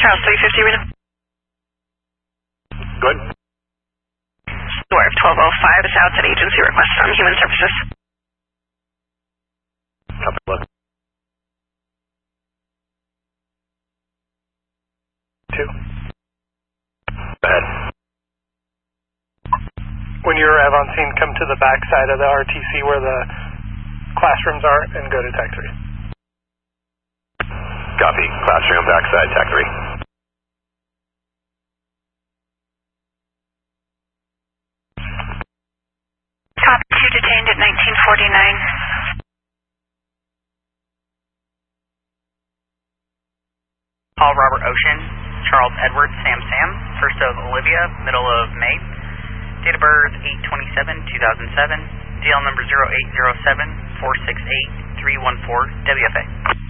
House 350, read him. Good. Dwarf 1205 is outside agency request on Human Services. Copy, look. 2. Go ahead. When you arrive on scene, come to the back side of the RTC where the classrooms are and go to TAC 3. Copy. Classroom backside, TAC 3. Top 2 detained at 1949. Paul Robert Ocean, Charles Edward Sam, 1st of Olivia, middle of May. Date of birth 8/27/2007. DL number 0807-468-314 WFA.